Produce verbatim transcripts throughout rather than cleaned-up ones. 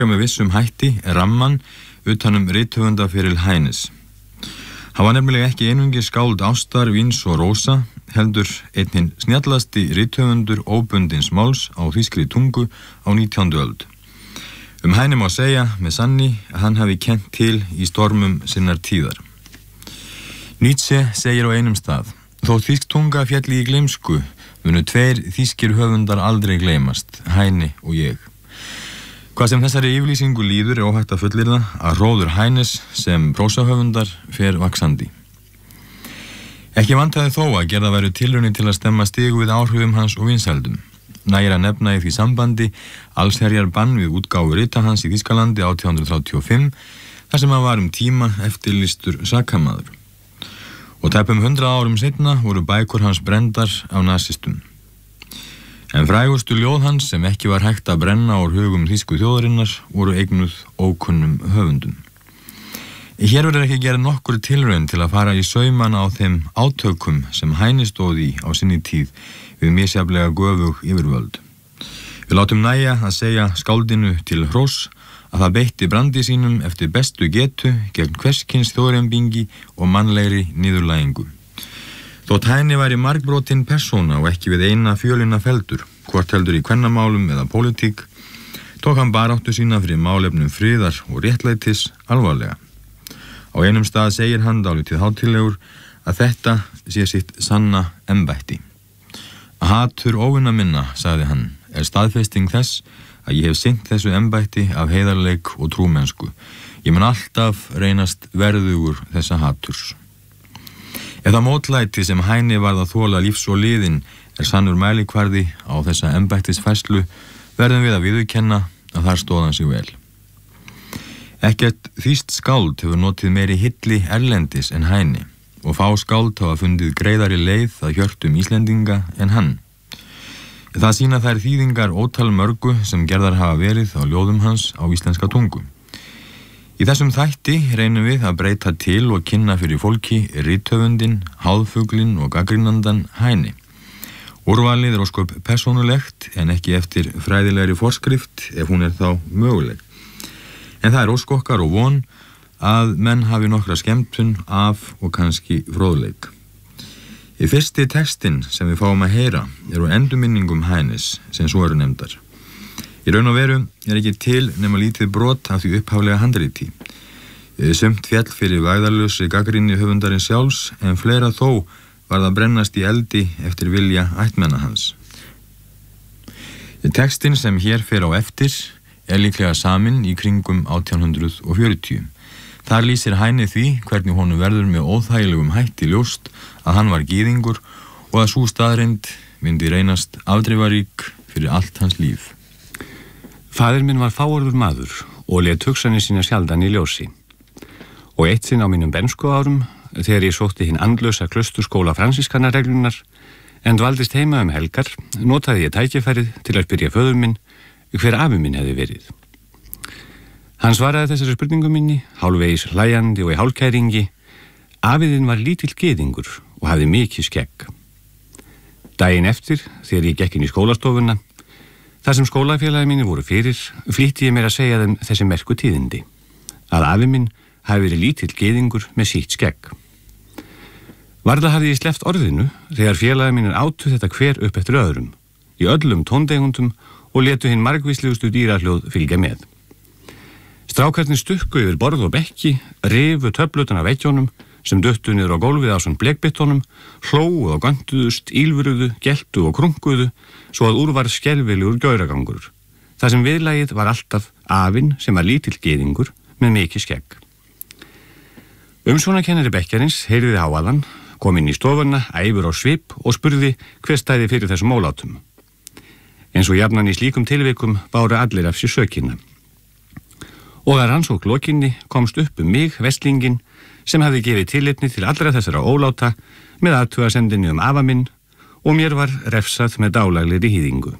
með vissum hætti ramman utanum rithöfundaferil Heines. Hann var nefnilega ekki einungis skáld ástar, víns og rósa, heldur einn hinn snjallasti rithöfundur óbundins máls á þýskri tungu á nítjándu öld. Um Heine má segja með sanni að hann hafi kennt til í stormum sinnar tíðar. Nietzsche segir á einum stað: þó þýsk tunga fjalli í gleymsku, munu tveir þýskir höfundar aldrei gleymast, Heine og ég. Hvað sem þessari yfirlýsingu líður er óhægt að fullyrða að hróður Heines sem prósahöfundar fer vaxandi. Ekki vantaði þó að gerða væru tilraunir til að stemma stigu við áhrifum hans og vinsældum. Nægir að nefna í því sambandi allsherjar bann við útgáfu rita hans í Þýskalandi átján hundruð þrjátíu og fimm, þar sem hann var um tíma eftirlýstur sakamaður. Og tæpum hundrað árum seinna voru bækur hans brendar af nasistum. En frægustu ljóð hans sem ekki var hægt að brenna úr hugum þýsku þjóðarinnar voru eignuð ókunnum höfundum. Hér verður ekki gera nokkur tilraun til að fara í saumana á þeim átökum sem Heine stóð í á sinni tíð við misjafnlega göfug yfirvöld. Við látum nægja að segja skáldinu til hróss að það beitti brandi sínum eftir bestu getu gegn hverskins þjóðrembingi og mannlegri niðurlægingu. Þótt Heine væri margbrotin persóna og ekki við eina fjölina feldur, hvort heldur í kvennamálum eða pólitík, tók hann baráttu sína fyrir málefnum friðar og réttlætis alvarlega. Á einum stað segir hann dálítið hátíðlegur að þetta sé sitt sanna embætti. Hatur óvinna minna, sagði hann, er staðfesting þess að ég hef sinnt þessu embætti af heiðarleik og trúmennsku. Ég mun alltaf reynast verðugur þessa haturs. Ef það mótlæti sem Heine varð að þola lífs og liðin er sannur mælikvarði á þessa embættisfærslu, verðum við að viðurkenna að þar stóð hann sig vel. Ekkert þýskt skáld hefur notið meiri hilli erlendis en Heine og fá skáld hafa fundið greiðari leið að hjörtum Íslendinga en hann. Það sýna þær þýðingar ótal mörgu sem gerðar hafa verið á ljóðum hans á íslenska tungu. Í þessum þætti reynum við að breyta til og kynna fyrir fólki rithöfundin, háðfuglin og gagnrýnandan Heine. Úrvalið er ósköp persónulegt en ekki eftir fræðilegri forskrift ef hún er þá möguleg. En það er ósk okkar og von að menn hafi nokkra skemmtun af og kannski fróðleik. Í fyrsti textin sem við fáum að heyra eru endurminningum Heines sem svo eru nefndar. Í raun og veru er ekki til nema lítið brot af því upphaflega handriti. Sumt fjall fyrir vægðarlausri gagnrýni höfundarins sjálfs en fleira þó var það brennast í eldi eftir vilja ættmenna hans. Textin sem hér fer á eftir er líklega saminn í kringum átján hundruð fjörutíu. Þar lýsir Heine því hvernig honum verður með óþægilegum hætti ljóst að hann var gyðingur og að sú staðreynd myndi reynast afdrifarík fyrir allt hans líf. Faðir minn var fáorður maður og lét hugsanir sína sjaldan í ljósi. Og eitt sinn á mínum bernsku árum, þegar ég sótti hinn andlausa klausturskóla fransískanareglunar en dvaldist heima um helgar, notaði ég tækifærið til að spyrja föður minn hver afi minn hefði verið. Hann svaraði þessari spurningu minni, hálfvegis hlæjandi og í hálfkæringi: afiðinn var lítill gyðingur og hafði mikið skegg. Daginn eftir, þegar ég gekk inn í skólastofuna, þar sem skólafélagi mínir voru fyrir, flýtti ég mér að segja þeim þessi merku tíðindi, að afi minn hafi verið lítill gyðingur með sítt skegg. Varla hafði ég sleppt orðinu þegar félagi mínir átu þetta hver upp eftir öðrum, í öllum tóndegundum og létu hinn margvíslegustu dýrahljóð fylgja með. Strákarnir stukku yfir borð og bekki, rifu töflutan af veggjónum sem duttu niður á gólfið á svona blekbyttunum, hlóu og göntuðust, ílfuruðu, geltu og krunkuðu, svo að úr var skelfilegur gauragangur. Það sem viðlagið var alltaf afinn sem var lítill gyðingur með mikið skegg. Umsjónarkennari bekkjarins heyrði háaðan, kom inn í stofuna, æfur á svip og spurði hver stæði fyrir þessum ólátum. Eins og jafnan í slíkum tilvikum báru allir af sér sökina. Og að rannsókn lokinni komst upp um mig, vestlingin, sem hafði gefið tilefni til allra þessara óláta með athugasendinni um afa minn og mér var refsað með dálaglegri hýðingu.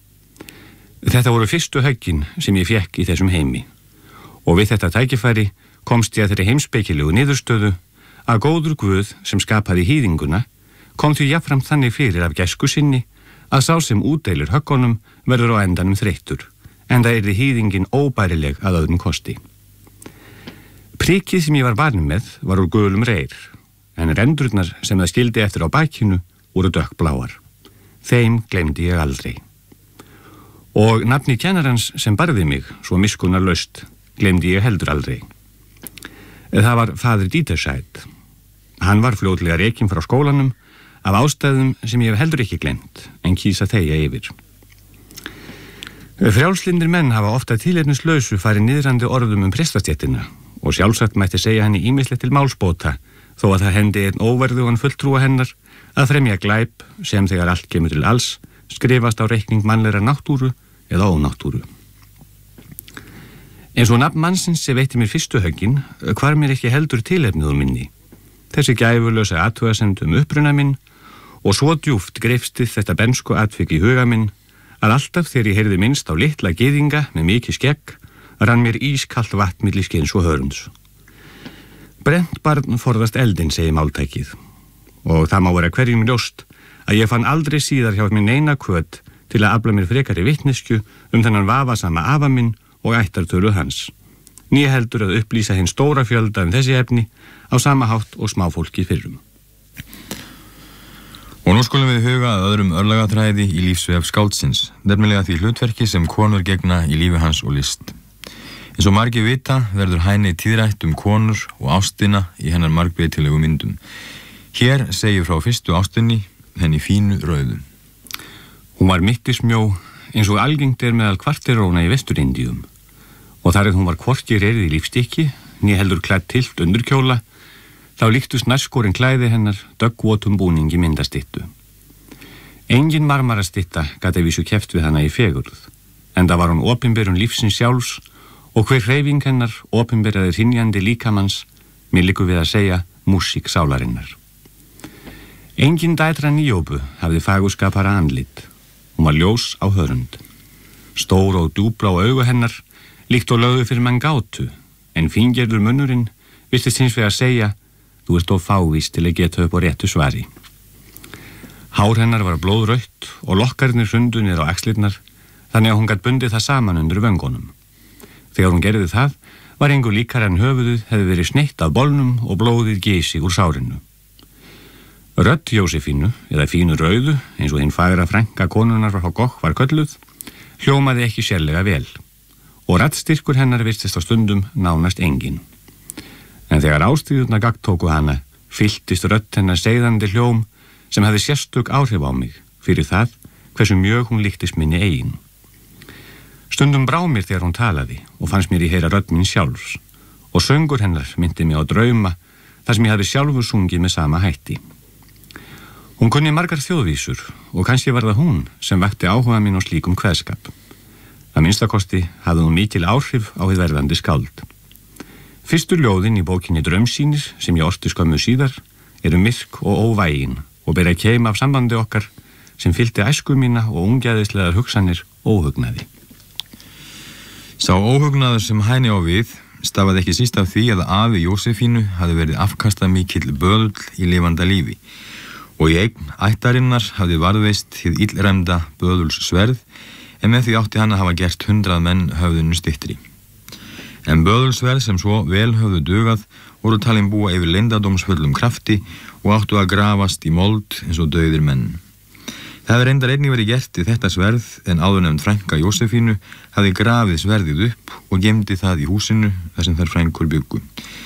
Þetta voru fyrstu höggin sem ég fékk í þessum heimi og við þetta tækifæri komst ég að þeirri heimspekilegu niðurstöðu að góður Guð sem skapaði hýðinguna kom því jafnframt þannig fyrir af gæsku sinni að sá sem útdeilir höggunum verður á endanum þreyttur, en það yrði hýðingin óbærileg að öðrum kosti. Prikið sem ég var vanur með var úr gulum reyr, en rendurnar sem það skildi eftir á bakinu voru dökkbláar. Þeim gleymdi ég aldrei. Og nafni kennarans sem barði mig, svo miskunnarlaust, gleymdi ég heldur aldrei. Það var faðir Dietersheid. Hann var fljótlega rekinn frá skólanum af ástæðum sem ég hef heldur ekki gleymt, en kýsa þegja yfir. Frjálslyndir menn hafa ofta tilefnislausu farið niðrandi orðum um prestastéttina og sjálfsagt mætti segja henni ýmislegt til málsbóta þó að það hendi einn óverðugan fulltrúa hennar að fremja glæp sem þegar allt kemur til alls skrifast á reikning mannleira náttúru eða ónáttúru. Eins og nafn mannsins sem veitti mér fyrstu höggin hvar mér ekki heldur tilefnið úr minni. Þessi gæfulösa athugasemd um uppruna minn og svo djúpt greifstið þetta bensku atvik í huga minn að alltaf þegar ég heyrði minnst á litla gyðinga með mikið skegg rann mér ískalt vatn milli skinns og hörunds. Brennt barn forðast eldin, segir máltækið, og það má vera hverjum ljóst að ég fann aldrei síðar hjá mér neina kvöt til að afla mér frekari vitneskju um þennan vafasama afa minn og ættartölu hans. Né heldur að upplýsa hinn stóra fjölda um þessi efni á sama hátt og smáfólki fyrrum. Og nú skulum við huga að öðrum örlagatræði í lífsvef skáldsins, nefnilega því hlutverki sem konur gegna í lífi hans og list. Eins og margir vita verður Heine tíðrætt um konur og ástina í hennar margbreytilegu myndum. Hér segir frá fyrstu ástinni, henni fínu rauðu. Hún var mittismjó eins og algengt er meðal kvarteróna í Vesturindíum og þar eð hún var hvorki reyrið í lífstykki, né heldur klædd tilt undurkjóla, þá líktust nærskorinn klæði hennar döggvotum búningi myndastyttu. Engin marmarastytta gat að vísu keppt við hana í fegurð, enda var hún opinberun lífsins sjálfs og hver hreyfing hennar opinberaði hrynjandi líkamanns, mér liggur við að segja músík sálarinnar. Engin dætra Níóbu hafði fagurskapara andlit. Hún var ljós á hörund. Stór og djúblá augu hennar líkt og lögðu fyrir mann gátu, en fíngerður munnurinn virtist hins vegar að segja: þú ert of fávís til að geta upp á réttu svari. Hár hennar var blóðrautt og lokkarnir hrundu niður á axlirnar, þannig að hún gat bundið það saman undir vöngunum. Þegar hún gerði það, var engu líkar en höfuðið hefði verið sneitt af bolnum og blóðið geysi úr sárinu. Rödd Jósefínu, eða fínu rauðu, eins og hinn fagra frænka konunnar frá Gogh var kölluð, hljómaði ekki sérlega vel, og raddstyrkur hennar virtist á stundum nánast engin. En þegar ástíðurnar gagntóku hana, fylltist rödd hennar segðandi hljóm sem hefði sérstök áhrif á mig fyrir það hversu mjög hún líktist minni eigin. Stundum brá mér þegar hún talaði og fannst mér í heyra rödd mín sjálfs og söngur hennar myndi mig á drauma þar sem ég hafði sjálfur sungið með sama hætti. Hún kunni margar þjóðvísur og kannski var það hún sem vakti áhuga minn á slíkum kveðskap. Að minnstakosti hafði hún mikil áhrif á hið verðandi skáld. Fyrstu ljóðin í bókinni Draumsýnir sem ég orti skömmu síðar eru myrk og óvægin og bera keim af sambandi okkar sem fyllti æsku mína og ungæðislegar hugsanir óhugnaði. Sá óhugnaður sem Heine á við stafaði ekki síst af því að afi Jósefínu hafði verið afkastamikill böðull í lifanda lífi og í eign ættarinnar hafði varðveist hið illræmda böðuls sverð en með því átti hann að hafa gert hundrað menn höfðunu styttri. En böðulsverð sem svo vel höfðu dugað voru talin búa yfir leyndardómsfullum krafti og áttu að grafast í mold eins og dauðir menn. Það hefði reyndar einnig verið gert í þetta sverð en áðurnefnd frænka Jósefínu hafði grafið sverðið upp og gemdi það í húsinu þar sem þær frænkur byggu.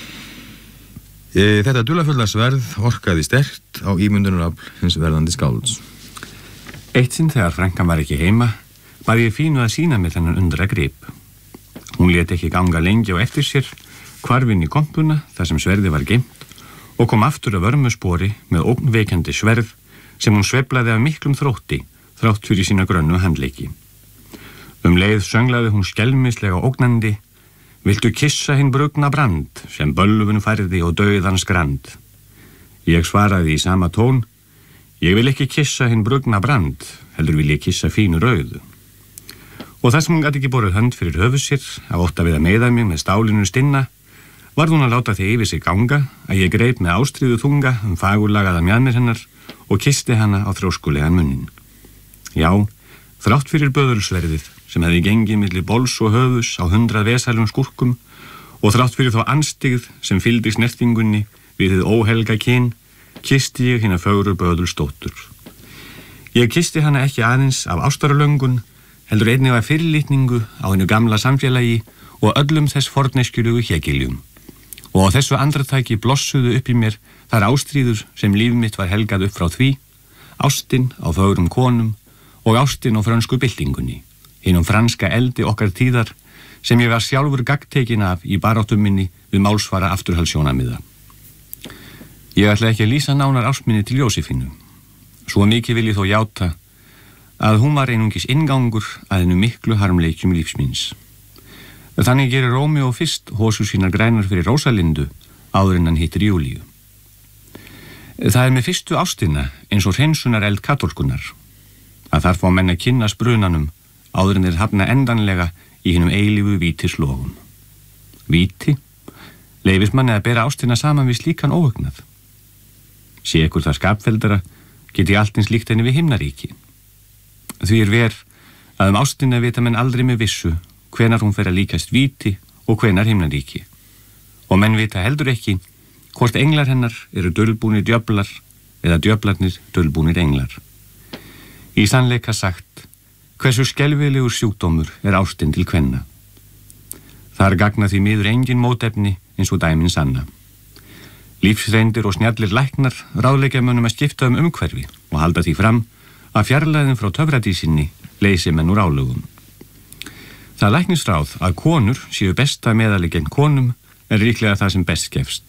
E, þetta dularfulla sverð orkaði sterkt á ímyndunarafl hins verðandi skálds. Eitt sinn þegar frænkan var ekki heima, var ég Fínu að sýna mér þennan undra grip. Hún lét ekki ganga lengi á eftir sér, hvarfinn í kompuna þar sem sverði var geimt og kom aftur að vörmuspori með ógnveikjandi sverð sem hún sveiflaði af miklum þrótti þrátt fyrir sína grönnu handleiki. Um leið sönglaði hún skelmislega ógnandi: viltu kissa hinn brugna brand sem bölvun færði og dauðans grand. Ég svaraði í sama tón: ég vil ekki kissa hinn brugna brand, heldur vil ég kissa Fínu rauðu. Og þar sem hún gat ekki borið hönd fyrir höfuð sér að ótta við að meiða mig með stálinu stinna, varð hún að láta því yfir sig ganga að ég greip með ástríðu þunga um fagurlagaða mjaðmir hennar og kisti hana á þrjóskulegan munnin. Já, Þrátt fyrir böðulsverðið sem hefði gengið milli bols og höfus á hundrað vesælum skúrkum og þrátt fyrir þá anstigð sem fylgdi snertingunni við þið óhelga kyn, kisti ég hina fögru böðulsdóttur. Ég kisti hana ekki aðeins af ástaralöngun, heldur einnig af fyrirlitningu á hennu gamla samfélagi og öllum þess forneskjulugu hjegiljum. Og á þessu andratæki blossuðu upp í mér þar ástríður sem líf mitt var helgað upp frá því, ástin á fögrum konum og ástin á frönsku byltingunni, hinum franska eldi okkar tíðar sem ég var sjálfur gagntekin af í baráttum minni við málsvara afturhaldsjónamiða. Ég ætla ekki að lýsa nánar ástminni til Jósefínu. Svo mikið vil ég þó játa að hún var einungis inngangur að hennu miklu harmleikjum lífsmíns. Þannig gerir Rómeó fyrst hósur sínar grænar fyrir Rósalindu áður en hann hittir Júlíu. Það er með fyrstu ástina eins og hreinsunar eld katólkunar að þar fá menn að kynnast brunanum áður en þeir hafna endanlega í hinum eilífu vítislogum. Víti leyfist manni að bera ástina saman við slíkan óhugnað. Sé ykkur það skapfeldara geti allt eins líkt henni við himnaríki. Því er ver að um ástina vita menn aldrei með vissu hvenar hún fer að líkast víti og hvenar himnaríki. Og menn vita heldur ekki hvort englar hennar eru dulbúnir djöflar eða djöflarnir dulbúnir englar. Í sannleika sagt, hversu skelfilegur sjúkdómur er ástin til kvenna. Þar gagna því miður engin mótefni eins og dæmin sanna. Lífsreyndir og snjallir læknar ráðleggja mönnum að skipta um umhverfi og halda því fram að fjarlæðin frá töfradísinni leysi menn úr álögum. Það læknisráð að konur séu besta meðali gegn konum er líklega það sem best gefst.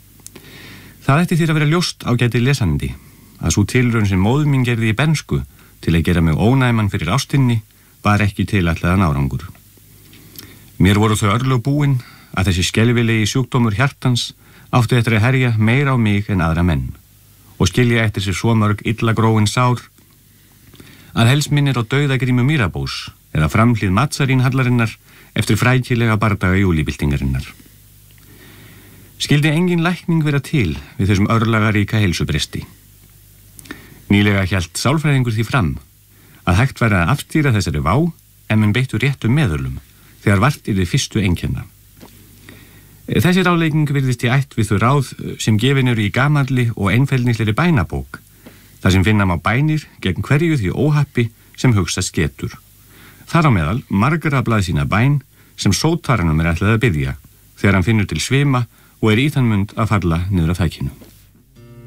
Það ætti því að vera ljóst ágæti lesandi að svo tilraun sem móður mín gerði í bernsku til að gera mig ónæman fyrir ástinni var ekki tilætlaðan árangur. Mér voru þau örlög búin að þessi skelfilegi sjúkdómur hjartans áttu eftir að herja meira á mig en aðra menn og skilja eftir sér svo mörg illa gróin sár að helst minnir á dauðagrímu Mýrabós eða framhlið Matsarín hallarinnar eftir frækilega bardaga júlíbyltingarinnar. Skildi engin lækning vera til við þessum örlagaríka heilsubresti. Nýlega hélt sálfræðingur því fram að hægt væri að afstýra þessari vá en menn beittu réttum meðölum þegar vart yrði fyrstu einkenna. Þessi ráðlegging virðist í ætt við þau ráð sem gefin eru í gamalli og einfeldnislegri bænabók, þar sem finna má bænir gegn hverju því óhappi sem hugsast getur. Þar á meðal margra blaðsína bæn sem sótaranum er ætlað að biðja þegar hann finnur til svima og er í þann mund að falla niður af þækinu.